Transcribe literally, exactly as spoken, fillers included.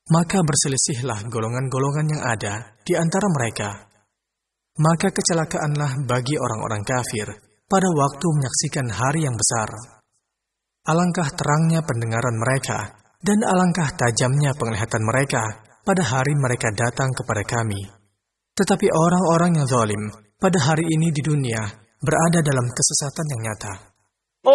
maka berselisihlah golongan-golongan yang ada di antara mereka. Maka kecelakaanlah bagi orang-orang kafir pada waktu menyaksikan hari yang besar. Alangkah terangnya pendengaran mereka, dan alangkah tajamnya penglihatan mereka pada hari mereka datang kepada kami. Tetapi orang-orang yang zalim pada hari ini di dunia berada dalam kesesatan yang nyata.